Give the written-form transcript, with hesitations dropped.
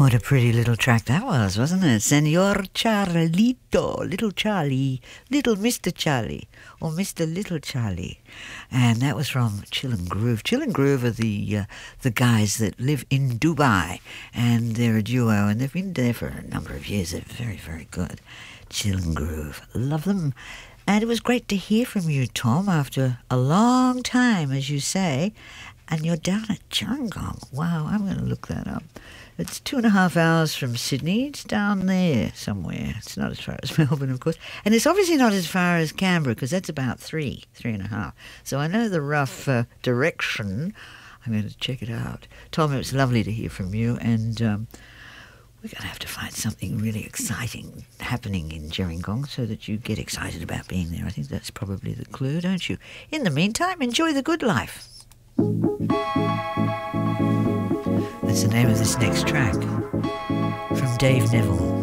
What a pretty little track that was, wasn't it? Senor Charlito, Little Charlie, Little Mr. Charlie, or Mr. Little Charlie. And that was from Chill and Groove. Chill and Groove are the guys that live in Dubai, and they're a duo, and they've been there for a number of years. They're very, very good. Chill and Groove. Love them. And it was great to hear from you, Tom, after a long time, as you say. And you're down at Gerringong. Wow, I'm going to look that up. It's 2.5 hours from Sydney. It's down there somewhere. It's not as far as Melbourne, of course. And it's obviously not as far as Canberra, because that's about 3.5. So I know the rough direction. I'm going to check it out. Tom, it was lovely to hear from you. And we're going to have to find something really exciting happening in Gerringong so that you get excited about being there. I think that's probably the clue, don't you? In the meantime, enjoy the good life. That's the name of this next track from Dave Neville.